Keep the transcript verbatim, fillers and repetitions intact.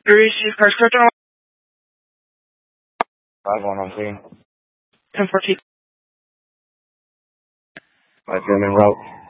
Receive car script five one on scene. ten fourteen. five German route.